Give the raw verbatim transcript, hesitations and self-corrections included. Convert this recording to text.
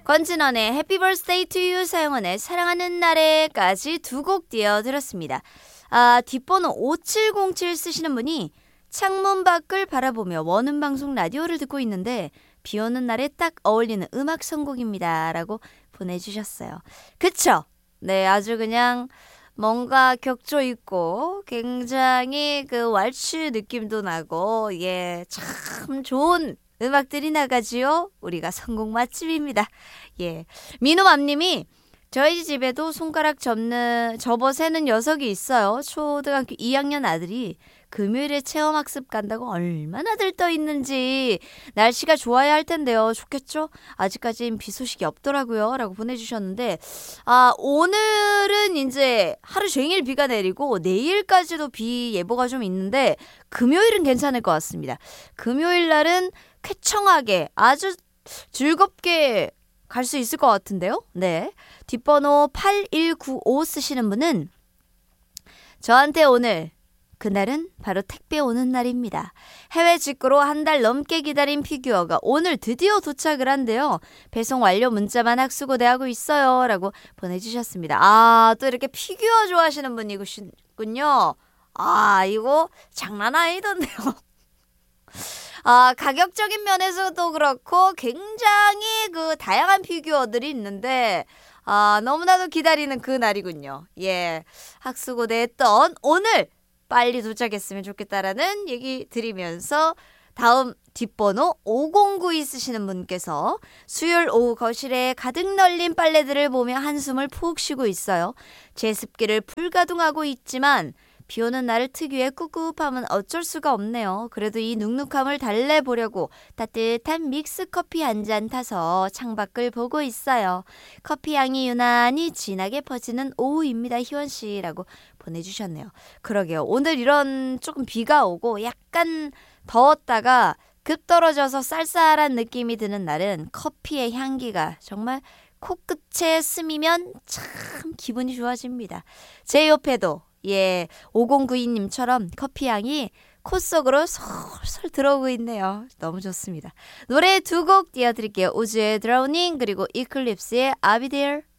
권진원의 Happy Birthday to You, 서영원의 사랑하는 날에까지 두 곡 띄워드렸습니다. 아, 뒷번호 오칠공칠 쓰시는 분이 창문 밖을 바라보며 원음방송 라디오를 듣고 있는데 비 오는 날에 딱 어울리는 음악 선곡입니다 라고 보내주셨어요. 그쵸? 네, 아주 그냥 뭔가 격조 있고 굉장히 그 왈츠 느낌도 나고 예, 참 좋은 음악들이 나가지요. 우리가 선곡 맛집입니다. 예, 민호맘님이 저희 집에도 손가락 접는 접어 세는 녀석이 있어요. 초등학교 이 학년 아들이 금요일에 체험학습 간다고 얼마나 들떠 있는지. 날씨가 좋아야 할 텐데요. 좋겠죠? 아직까진 비 소식이 없더라고요 라고 보내주셨는데, 아, 오늘은 이제 하루 종일 비가 내리고 내일까지도 비 예보가 좀 있는데 금요일은 괜찮을 것 같습니다. 금요일 날은 쾌청하게 아주 즐겁게 갈 수 있을 것 같은데요. 네, 뒷번호 팔일구오 쓰시는 분은 저한테 오늘 그날은 바로 택배 오는 날입니다. 해외 직구로 한 달 넘게 기다린 피규어가 오늘 드디어 도착을 한대요. 배송 완료 문자만 학수고대하고 있어요 라고 보내주셨습니다. 아, 또 이렇게 피규어 좋아하시는 분이군요. 아, 이거 장난 아니던데요. 아, 가격적인 면에서도 그렇고 굉장히 그 다양한 피규어들이 있는데 아, 너무나도 기다리는 그 날이군요. 예, 학수고대 했던 오늘 빨리 도착했으면 좋겠다라는 얘기 드리면서 다음 뒷번호 오공구이 쓰시는 분께서 수요일 오후 거실에 가득 널린 빨래들을 보며 한숨을 푹 쉬고 있어요. 제습기를 불가동하고 있지만 비 오는 날을 특유의 꿉꿉함은 어쩔 수가 없네요. 그래도 이 눅눅함을 달래보려고 따뜻한 믹스커피 한 잔 타서 창밖을 보고 있어요. 커피 향이 유난히 진하게 퍼지는 오후입니다. 희원씨라고 보내주셨네요. 그러게요. 오늘 이런 조금 비가 오고 약간 더웠다가 급 떨어져서 쌀쌀한 느낌이 드는 날은 커피의 향기가 정말 코끝에 스미면 참 기분이 좋아집니다. 제 옆에도 예, 오공구이 님처럼 커피향이 코 속으로 솔솔 들어오고 있네요. 너무 좋습니다. 노래 두 곡 띄워드릴게요. 우즈의 드라우닝 그리고 이클립스의 I'll Be There.